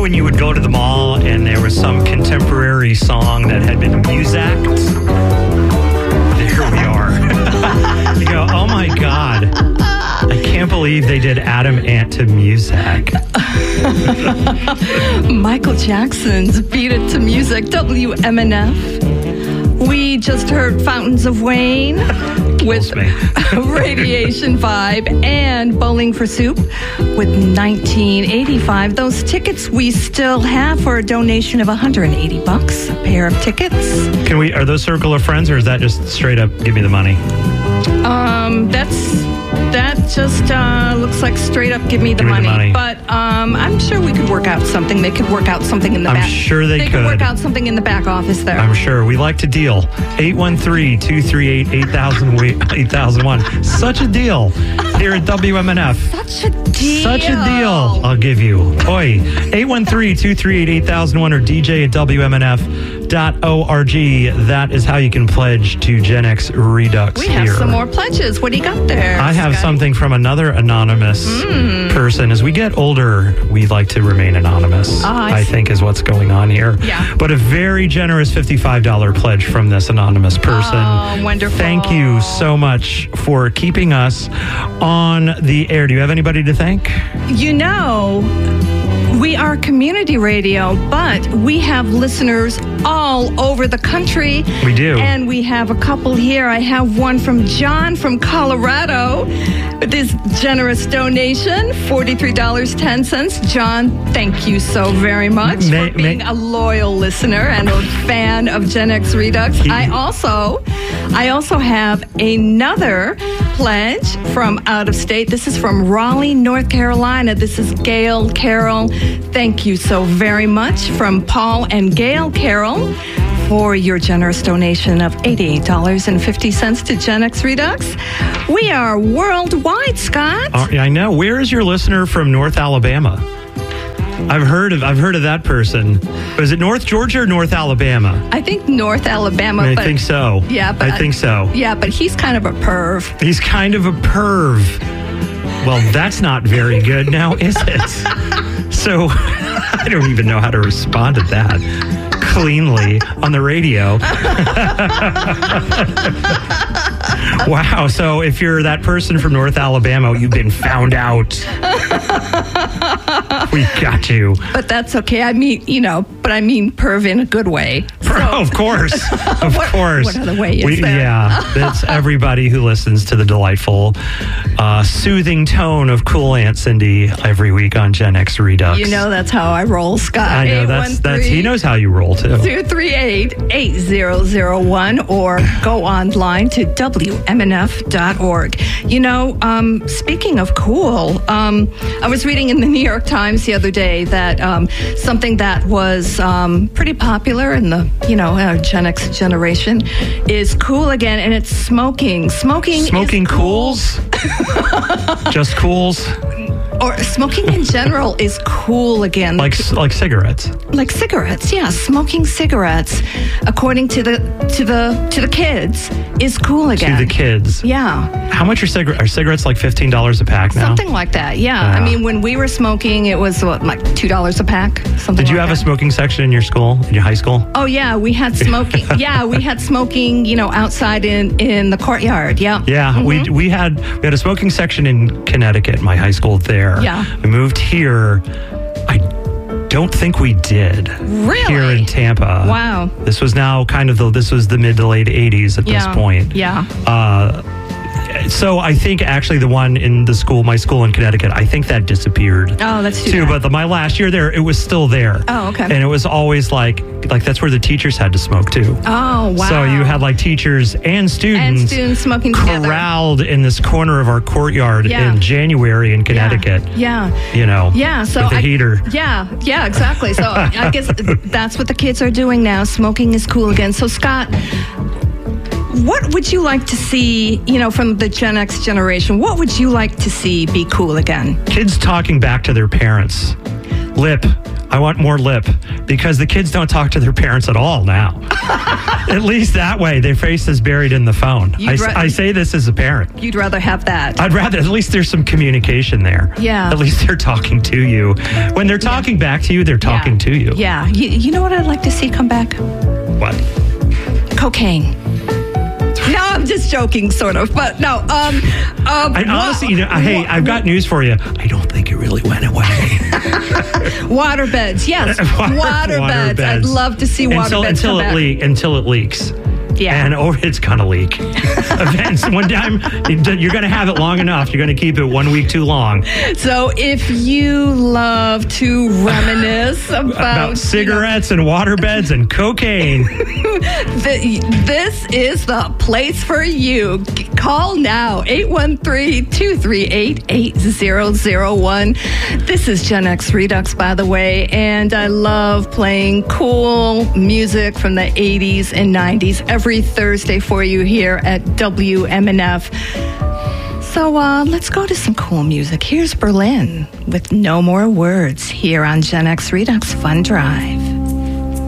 when you would go to the mall and there was some contemporary song that had been Muzak'd? There we are. You go, oh my God. I can't believe they did Adam Ant to Muzak. Michael Jackson's Beat It to Music, WMNF. We just heard Fountains of Wayne with Radiation Vibe and Bowling for Soup with 1985. Those tickets we still have for a donation of $180, a pair of tickets. Are those Circle of Friends, or is that just straight up give me the money? That just looks like straight up give me the money. But I'm sure we could work out something. They could work out something in the back. I'm sure they could work out something in the back office there. I'm sure. We like to deal. 813-238-8001. Such a deal here at WMNF. Such a deal. Such a deal. I'll give you. Oi. 813-238-8001 or DJ at WMNF.org. That is how you can pledge to Gen X Redux We have some more pledges. What do you got there? I have something from another anonymous person. As we get older, we like to remain anonymous, I think is what's going on here. Yeah. But a very generous $55 pledge from this anonymous person. Oh, wonderful. Thank you so much for keeping us on the air. Do you have anybody to thank? You know, we are community radio, but we have listeners all over the country. We do. And we have a couple here. I have one from John from Colorado with his generous donation, $43.10. John, thank you so very much for being a loyal listener and a fan of Gen X Redux. I also have another pledge from out of state. This is from Raleigh, North Carolina. This is Gail Carroll. Thank you so very much from Paul and Gail Carroll for your generous donation of $88.50 to Gen X Redux. We are worldwide, Scott. I know. Where is your listener from North Alabama? I've heard of that person. Was it North Georgia or North Alabama? I think North Alabama. I think so. Yeah, but I think so. Yeah, but he's kind of a perv. He's kind of a perv. Well, that's not very good now, is it? So I don't even know how to respond to that cleanly on the radio. Wow. So if you're that person from North Alabama, you've been found out. We got you. But that's okay. I mean, but I mean perv in a good way. Of course. Of course. What other way is there? Yeah. That's everybody who listens to the delightful, soothing tone of Cool Aunt Cindy every week on Gen X Redux. You know that's how I roll, Scott. I know that's he knows how you roll too. 238-8001 or go online to WMNF.org. Speaking of cool, I was reading in the New York Times the other day that something that was pretty popular in the our Gen X generation is cool again, and it's smoking. Smoking cools? Just cools? Or smoking in general is cool again. Like cigarettes. Like cigarettes, yeah. Smoking cigarettes, according to the kids, is cool again. To the kids. Yeah. How much are cigarettes? Are cigarettes like $15 a pack now? Something like that, yeah. I mean, when we were smoking, it was like $2 a pack. Did you have a smoking section in your school, in your high school? Oh yeah, we had smoking. Yeah, we had smoking, outside in the courtyard. Yeah. Yeah, mm-hmm. we had a smoking section in Connecticut, my high school there. Yeah. We moved here. I don't think we did. Really? Here in Tampa. Wow. This was now this was the mid to late 80s at this point. Yeah. So I think actually the one in my school in Connecticut, I think that disappeared. Oh, that's too bad. But my last year there, it was still there. Oh, okay. And it was always like that's where the teachers had to smoke too. Oh, wow. So you had like teachers and students smoking together, corralled in this corner of our courtyard in January in Connecticut. Yeah. Yeah. So with the heater. Yeah, exactly. So I guess that's what the kids are doing now. Smoking is cool again. So Scott, what would you like to see, from the Gen X generation? What would you like to see be cool again? Kids talking back to their parents. Lip, I want more lip, because the kids don't talk to their parents at all now. At least that way, their face is buried in the phone. I say this as a parent. You'd rather have that. I'd rather, at least there's some communication there. Yeah. At least they're talking to you. When they're talking back to you, they're talking to you. Yeah. You know what I'd like to see come back? What? Cocaine. No, I'm just joking, sort of. But no. Honestly, hey, I've got news for you. I don't think it really went away. Waterbeds, yes. Waterbeds. I'd love to see waterbeds until it leaks. Yeah. And it's going to leak. Events, one time, you're going to have it long enough. You're going to keep it 1 week too long. So if you love to reminisce about cigarettes and waterbeds and cocaine, this is the place for you. Call now, 813-238-8001. This is Gen X Redux, by the way, and I love playing cool music from the 80s and 90s every Thursday for you here at WMNF. So let's go to some cool music. Here's Berlin with No More Words here on Gen X Redux Fun Drive.